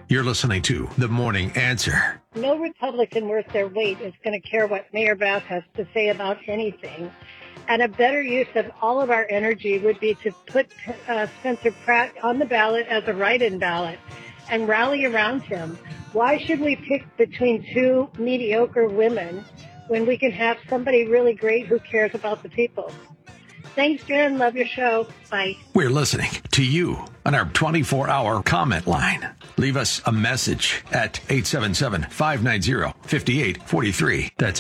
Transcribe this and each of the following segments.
You're listening to The Morning Answer. No Republican worth their weight is going to care what Mayor Bass has to say about anything. And a better use of all of our energy would be to put Spencer Pratt on the ballot as a write-in ballot and rally around him. Why should we pick between two mediocre women when we can have somebody really great who cares about the people? Thanks, Jen. Love your show. Bye. We're listening to you on our 24-hour comment line. Leave us a message at 877-590-5843. That's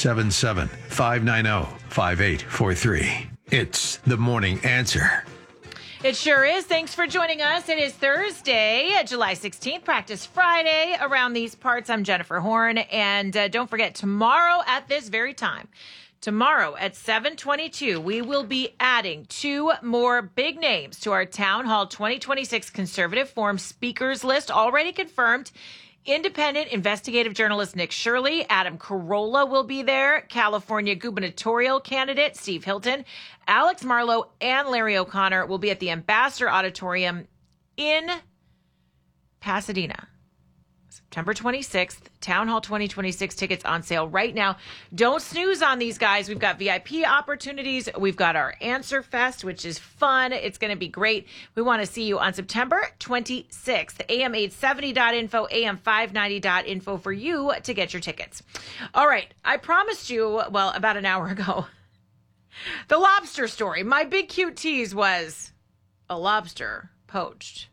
877-590-5843. It's The Morning Answer. It sure is. Thanks for joining us. It is Thursday, July 16th, Practice Friday. Around these parts, I'm Jennifer Horn. And don't forget, tomorrow at this very time, tomorrow at 7:22, we will be adding two more big names to our Town Hall 2026 Conservative Forum speakers list, already confirmed. Independent investigative journalist Nick Shirley, Adam Carolla will be there, California gubernatorial candidate Steve Hilton, Alex Marlow, and Larry O'Connor will be at the Ambassador Auditorium in Pasadena. September 26th, Town Hall 2026 tickets on sale right now. Don't snooze on these guys. We've got VIP opportunities. We've got our Answer Fest, which is fun. It's going to be great. We want to see you on September 26th, am870.info, am590.info for you to get your tickets. All right. I promised you, well, about an hour ago, the lobster story. My big cute tease was a lobster poached.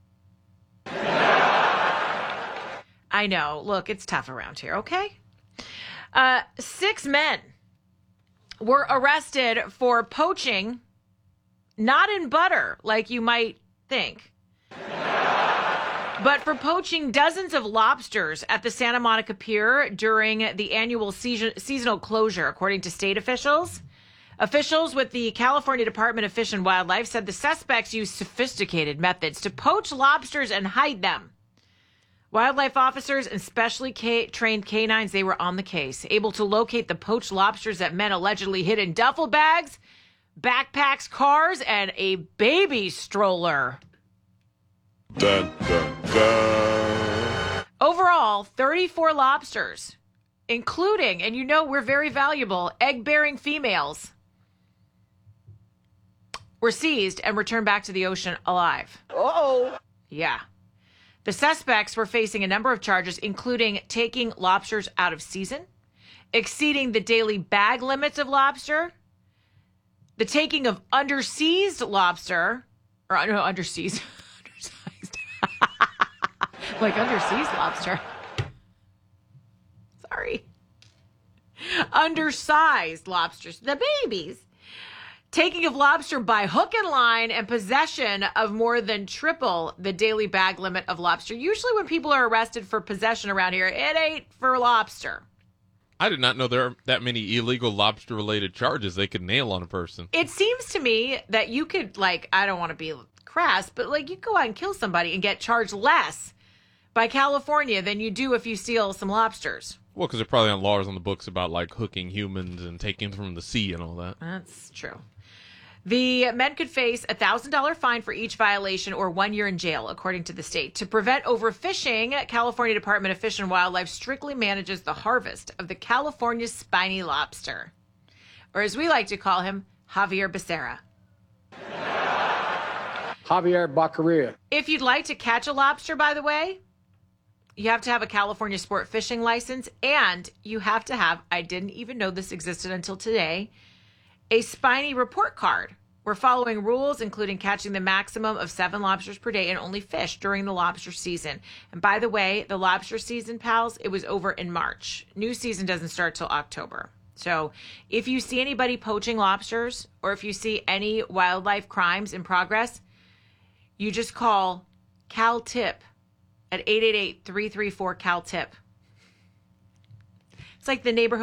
I know. Look, it's tough around here, okay? 6 men were arrested for poaching, not in butter, like you might think, but for poaching dozens of lobsters at the Santa Monica Pier during the annual seasonal closure, according to state officials. Officials with the California Department of Fish and Wildlife said the suspects used sophisticated methods to poach lobsters and hide them. Wildlife officers and specially trained canines, they were on the case, able to locate the poached lobsters that men allegedly hid in duffel bags, backpacks, cars, and a baby stroller. Dun, dun, dun. Overall, 34 lobsters, including, and you know we're very valuable, egg-bearing females, were seized and returned back to the ocean alive. Uh-oh. Yeah. The suspects were facing a number of charges, including taking lobsters out of season, exceeding the daily bag limits of lobster, the taking of undersized lobster, or no, undersized, like undersized lobster. Sorry. Undersized lobsters, the babies. Taking of lobster by hook and line, and possession of more than triple the daily bag limit of lobster. Usually when people are arrested for possession around here, it ain't for lobster. I did not know there are that many illegal lobster-related charges they could nail on a person. It seems to me that you could, like, I don't want to be crass, but, like, you go out and kill somebody and get charged less by California than you do if you steal some lobsters. Well, because they're probably on laws on the books about, like, hooking humans and taking them from the sea and all that. That's true. The men could face a $1,000 fine for each violation or 1 year in jail, according to the state. To prevent overfishing, California Department of Fish and Wildlife strictly manages the harvest of the California spiny lobster, or as we like to call him, Javier Becerra. Javier Baccaria. If you'd like to catch a lobster, by the way, you have to have a California sport fishing license, and you have to have, I didn't even know this existed until today, a spiny report card. We're following rules, including catching the maximum of 7 lobsters per day and only fish during the lobster season. And by the way, the lobster season, pals, it was over in March. New season doesn't start till October. So if you see anybody poaching lobsters, or if you see any wildlife crimes in progress, you just call CalTIP at 888-334-CalTIP. It's like the neighborhood